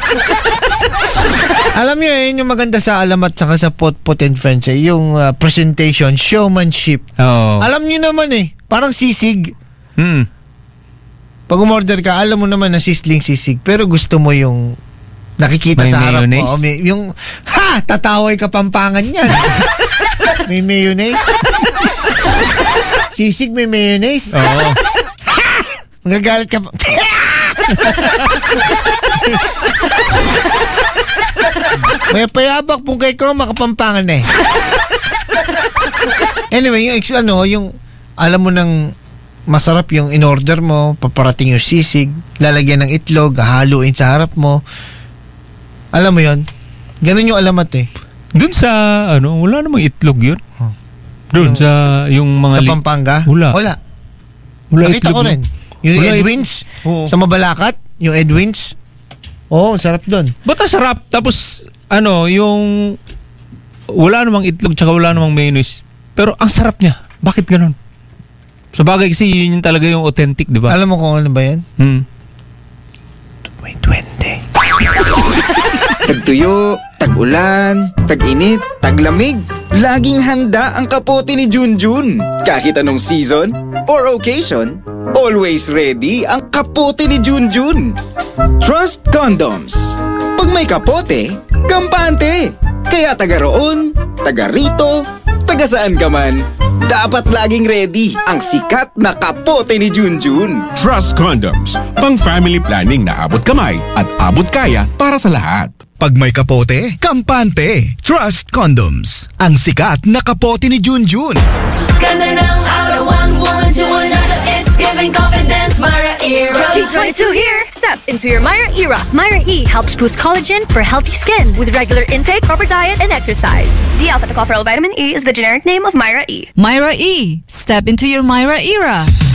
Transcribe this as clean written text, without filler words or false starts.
Alam niyo yung maganda sa Alamat saka sa Pot and Friends yung presentation, showmanship. Oh. Alam niyo naman parang sisig. Pag umorder ka, alam mo naman na sisling sisig, pero gusto mo yung nakikita may sa harap mayonnaise? mo. Yung, tataway kapampangan yan. May mayonnaise. Sisig may mayonnaise. Oo. Magagalit ka pa. May payabak pong kay ko, makapampangan Anyway, yung alam mo nang masarap yung in-order mo, paparating yung sisig, lalagyan ng itlog, haluin sa harap mo. Alam mo yon, ganun yung Alamat Doon sa, wala namang itlog yun. Doon sa, yung mga... Sa Pampanga? Wala Nakita ko rin. Yung wala Edwins, sa Mabalacat, yung Edwins. Sarap doon. Ba't sarap? Tapos, yung... Wala namang itlog, tsaka wala namang mayonnaise. Pero, ang sarap niya. Bakit ganun? Sa bagay kasi, yun yung talaga yung authentic, di ba? Alam mo kung ano ba yan? May duwende. Tagtuyo, tag-ulan, tag-init, taglamig. Laging handa ang kapote ni Junjun. Kahit anong season or occasion, always ready ang kapote ni Junjun. Trust Condoms. Pag may kapote, kampante. Kaya taga roon, taga rito, taga saan ka man, dapat laging ready ang sikat na kapote ni Junjun. Trust Condoms. Pang family planning na abot kamay at abot kaya para sa lahat. Pag may kapote, kampante. Trust Condoms. Ang sikat na kapote ni Junjun. Ganda ng aura, one woman to another. It's giving confidence, Myra Era. G22 here. Step into your Myra Era. Myra E helps boost collagen for healthy skin with regular intake, proper diet, and exercise. The alpha-tocopherol vitamin E is the generic name of Myra E. Myra E. Step into your Myra Era.